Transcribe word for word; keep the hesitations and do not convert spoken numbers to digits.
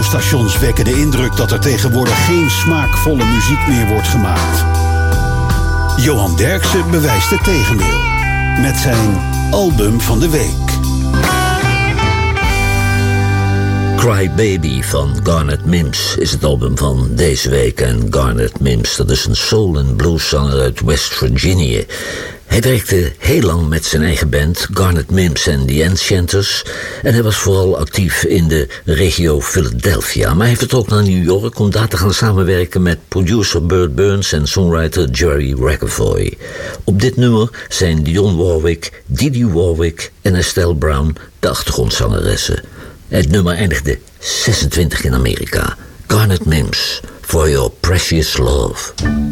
radiostations wekken de indruk dat er tegenwoordig geen smaakvolle muziek meer wordt gemaakt. Johan Derksen bewijst het tegendeel met zijn album van de week. Cry Baby van Garnet Mims is het album van deze week. En Garnet Mims, dat is een soul- en blueszanger uit West Virginia. Hij werkte heel lang met zijn eigen band, Garnet Mims en The Enchanters. En hij was vooral actief in de regio Philadelphia. Maar hij vertrok naar New York om daar te gaan samenwerken met producer Burt Burns en songwriter Jerry Racavoy. Op dit nummer zijn Dionne Warwick, Didi Warwick en Estelle Brown de achtergrondzangeressen. Het nummer eindigde zesentwintig in Amerika. Garnet Mims, For Your Precious Love.